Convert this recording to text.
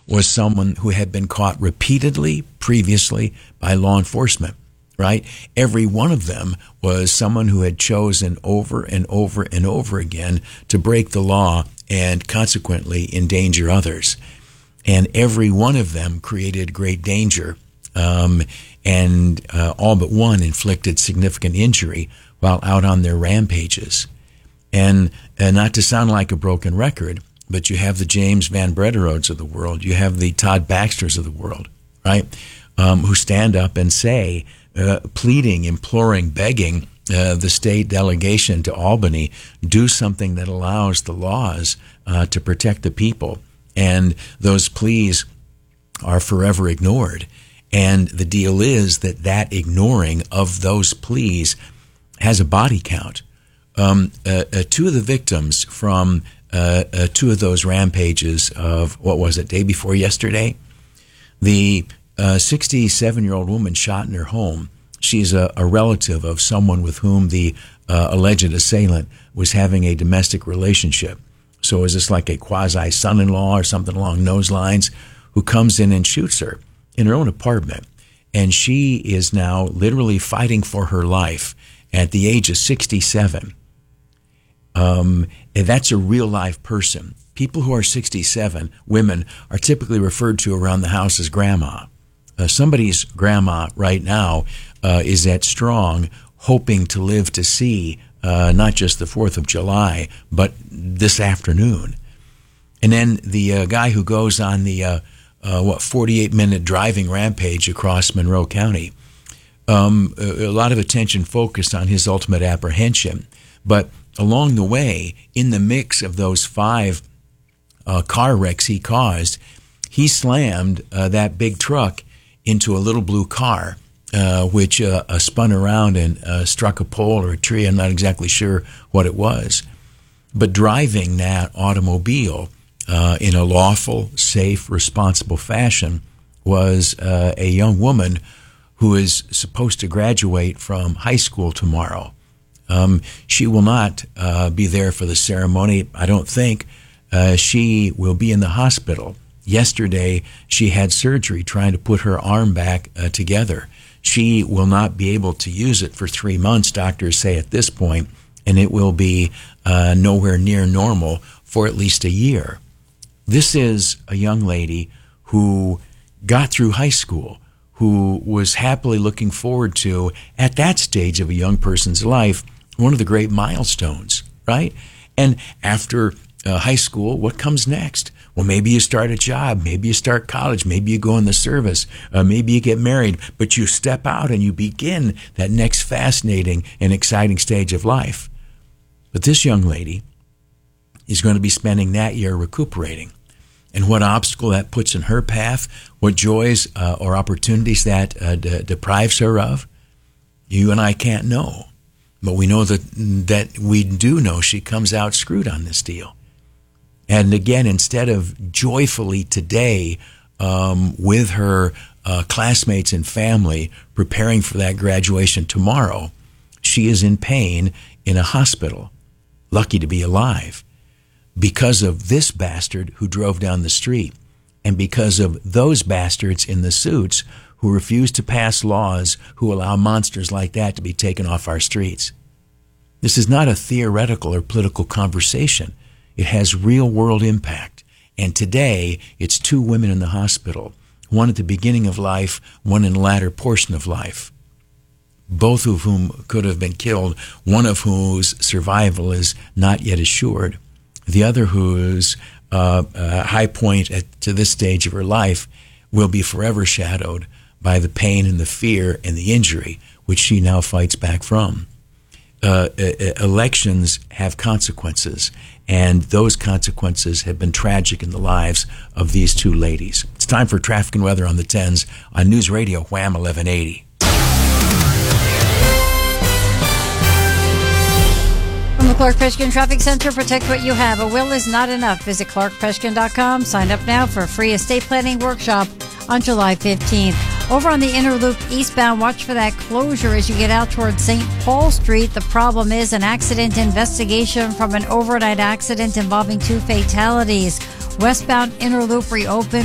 was someone who had been caught repeatedly previously by law enforcement, right? Every one of them was someone who had chosen over and over and over again to break the law and consequently endanger others. And every one of them created great danger, and all but one inflicted significant injury while out on their rampages. And not to sound like a broken record, but you have the James Van Brederodes of the world, you have the Todd Baxters of the world, right, who stand up and say, pleading, imploring, begging the state delegation to Albany, do something that allows the laws to protect the people. And those pleas are forever ignored. And the deal is that ignoring of those pleas has a body count. Two of the victims from two of those rampages of, what was it, day before yesterday? The 67-year-old woman shot in her home. She's a relative of someone with whom the alleged assailant was having a domestic relationship. So is this like a quasi-son-in-law or something along those lines, who comes in and shoots her in her own apartment? And she is now literally fighting for her life at the age of 67. And that's a real-life person. People who are 67, women, are typically referred to around the house as grandma. Somebody's grandma right now is at Strong, hoping to live to see not just the 4th of July, but this afternoon. And then the guy who goes on the 48-minute driving rampage across Monroe County, a lot of attention focused on his ultimate apprehension. But along the way, in the mix of those 5 car wrecks he caused, he slammed that big truck into a little blue car, which spun around and struck a pole or a tree. I'm not exactly sure what it was. But driving that automobile in a lawful, safe, responsible fashion was a young woman who is supposed to graduate from high school tomorrow. She will not be there for the ceremony, I don't think. She will be in the hospital. Yesterday, she had surgery trying to put her arm back together. She will not be able to use it for 3 months, doctors say at this point, and it will be nowhere near normal for at least a year. This is a young lady who got through high school, who was happily looking forward to, at that stage of a young person's life, one of the great milestones, right? And after high school, what comes next? Well, maybe you start a job, maybe you start college, maybe you go in the service, maybe you get married, but you step out and you begin that next fascinating and exciting stage of life. But this young lady is going to be spending that year recuperating. And what obstacle that puts in her path, what joys or opportunities that deprives her of, you and I can't know. But we know that we do know she comes out screwed on this deal. And again, instead of joyfully today with her classmates and family preparing for that graduation tomorrow, she is in pain in a hospital, lucky to be alive, because of this bastard who drove down the street, and because of those bastards in the suits who refuse to pass laws who allow monsters like that to be taken off our streets. This is not a theoretical or political conversation. It has real-world impact. And today, it's 2 women in the hospital, one at the beginning of life, one in the latter portion of life, both of whom could have been killed, one of whose survival is not yet assured, the other whose high point to this stage of her life will be forever shadowed by the pain and the fear and the injury which she now fights back from. Elections have consequences, and those consequences have been tragic in the lives of these 2 ladies. It's time for traffic and weather on the 10s on News Radio Wham 1180. From the Clark Peshkin Traffic Center, protect what you have. A will is not enough. Visit clarkpeshkin.com. Sign up now for a free estate planning workshop on July 15th. Over on the Inner Loop eastbound, watch for that closure as you get out towards St. Paul Street. The problem is an accident investigation from an overnight accident involving 2 fatalities. Westbound Inner Loop reopened